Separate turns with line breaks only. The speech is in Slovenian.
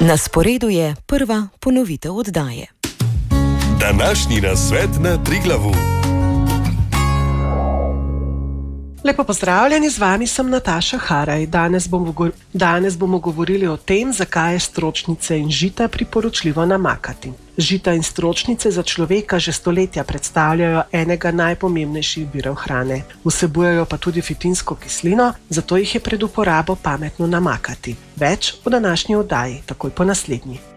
Na sporedu je prva ponovitev oddaje.
Današnji nasvet na Triglavu.
Lepo pozdravljeni, z vami sem Nataša Haraj. Danes bomo govorili o tem, zakaj je stročnice in žita priporočljivo namakati. Žita in stročnice za človeka že stoletja predstavljajo enega najpomembnejših virov hrane. Vsebujejo pa tudi fitinsko kislino, zato jih je pred uporabo pametno namakati. Več v današnji oddaji, takoj po naslednji.